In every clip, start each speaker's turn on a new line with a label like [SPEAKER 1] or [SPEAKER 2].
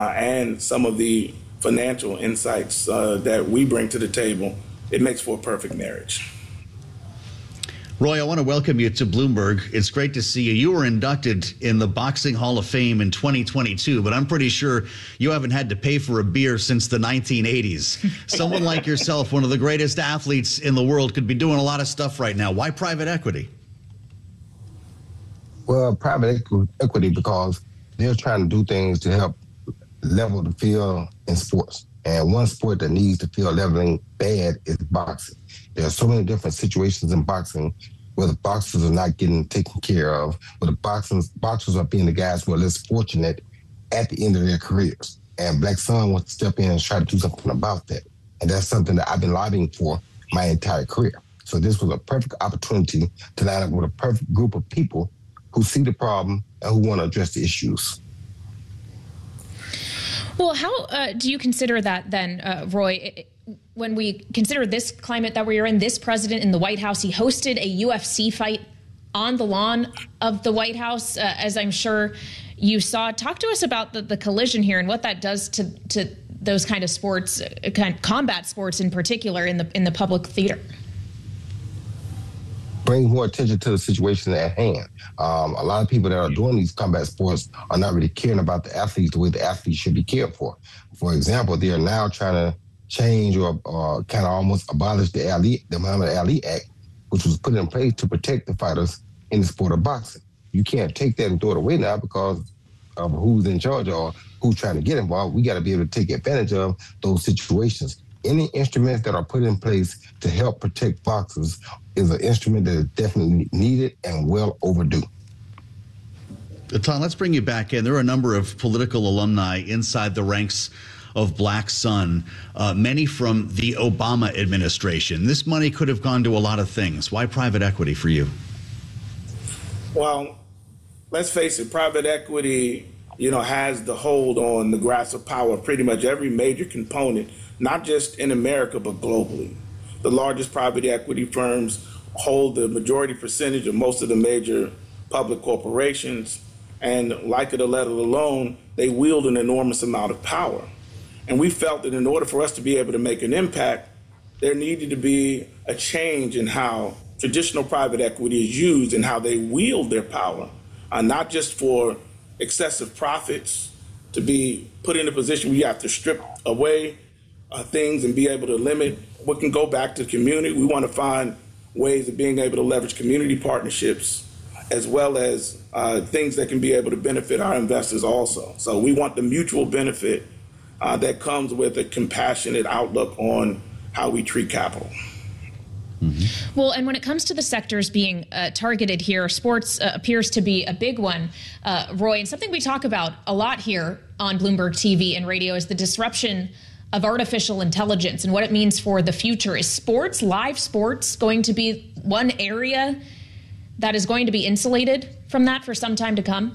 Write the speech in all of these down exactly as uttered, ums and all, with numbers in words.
[SPEAKER 1] uh, and some of the financial insights uh, that we bring to the table, it makes for a perfect marriage.
[SPEAKER 2] Roy, I want to welcome you to Bloomberg. It's great to see you. You were inducted in the Boxing Hall of Fame in twenty twenty-two, but I'm pretty sure you haven't had to pay for a beer since the nineteen eighties. Someone like yourself, one of the greatest athletes in the world, could be doing a lot of stuff right now. Why private equity?
[SPEAKER 3] Well, private equity because they're trying to do things to help level the field in sports. And one sport that needs to feel leveling bad is boxing. There are so many different situations in boxing where the boxers are not getting taken care of, where the boxers, boxers are being the guys who are less fortunate at the end of their careers. And Black Sun wants to step in and try to do something about that. And that's something that I've been lobbying for my entire career. So this was a perfect opportunity to line up with a perfect group of people who see the problem and who want to address the issues.
[SPEAKER 4] Well, how uh, do you consider that then, uh, Roy? When we consider this climate that we're in, this president in the White House, he hosted a U F C fight on the lawn of the White House, uh, as I'm sure you saw. Talk to us about the, the collision here and what that does to, to those kind of sports, uh, kind of combat sports in particular, in the in the public theater.
[SPEAKER 3] Bring more attention to the situation at hand. Um, a lot of people that are doing these combat sports are not really caring about the athletes the way the athletes should be cared for. For example, they are now trying to change or, or kind of almost abolish the Ali, the Muhammad Ali Act, which was put in place to protect the fighters in the sport of boxing. You can't take that and throw it away now because of who's in charge or who's trying to get involved. We got to be able to take advantage of those situations. Any instruments that are put in place to help protect boxers is an instrument that is definitely needed and well overdue.
[SPEAKER 2] Tom, let's bring you back in. There are a number of political alumni inside the ranks of Black Sun, uh, many from the Obama administration. This money could have gone to a lot of things. Why private equity for you?
[SPEAKER 1] Well, let's face it, private equity, you know, has the hold on the grasp of power of pretty much every major component, not just in America, but globally. The largest private equity firms hold the majority percentage of most of the major public corporations. And like it or let it alone, they wield an enormous amount of power. And we felt that in order for us to be able to make an impact, there needed to be a change in how traditional private equity is used and how they wield their power, uh, not just for excessive profits, to be put in a position where you have to strip away uh, things and be able to limit what can go back to the community. We want to find ways of being able to leverage community partnerships as well as uh, things that can be able to benefit our investors also. So we want the mutual benefit uh, that comes with a compassionate outlook on how we treat capital.
[SPEAKER 4] Mm-hmm. Well, and when it comes to the sectors being uh, targeted here, sports uh, appears to be a big one, uh, Roy, and something we talk about a lot here on Bloomberg T V and radio is the disruption of artificial intelligence and what it means for the future. Is sports, live sports, going to be one area that is going to be insulated from that for some time to come?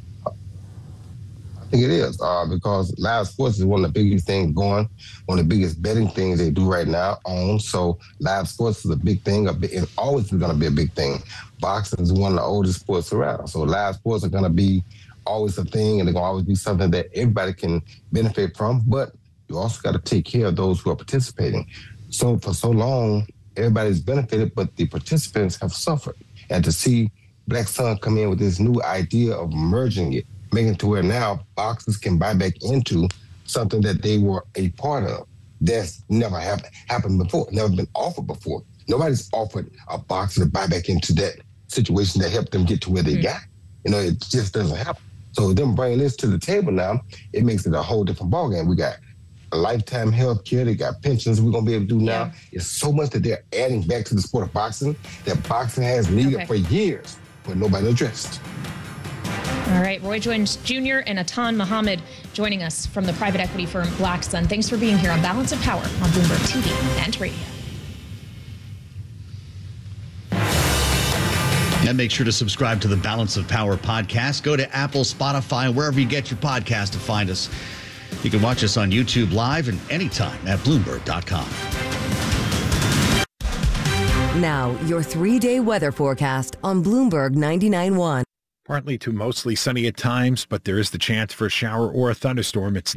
[SPEAKER 3] I think it is, uh, because live sports is one of the biggest things going, one of the biggest betting things they do right now on. So live sports is a big thing. It's always going to be a big thing. Boxing is one of the oldest sports around. So live sports are going to be always a thing, and they're going to always be something that everybody can benefit from. But you also got to take care of those who are participating. So for so long, everybody's benefited, but the participants have suffered. And to see Black Sun come in with this new idea of merging it, making it to where now boxers can buy back into something that they were a part of. That's never happened, happened before, never been offered before. Nobody's offered a boxer to buy back into that situation that helped them get to where they mm-hmm. got. You know, it just doesn't happen. So them bringing this to the table now, it makes it a whole different ballgame. We got a lifetime health care, they got pensions we're going to be able to do now. Yeah. It's so much that they're adding back to the sport of boxing that boxing has needed okay. for years, but nobody addressed.
[SPEAKER 4] All right, Roy Jones Junior and Atan Mohammed joining us from the private equity firm Black Sun. Thanks for being here on Balance of Power on Bloomberg T V and radio.
[SPEAKER 2] And make sure to subscribe to the Balance of Power podcast. Go to Apple, Spotify, wherever you get your podcast to find us. You can watch us on YouTube Live and anytime at Bloomberg dot com.
[SPEAKER 5] Now, your three-day weather forecast on Bloomberg ninety-nine point one. Partly to mostly sunny at times, but there is the chance for a shower or a thunderstorm. It's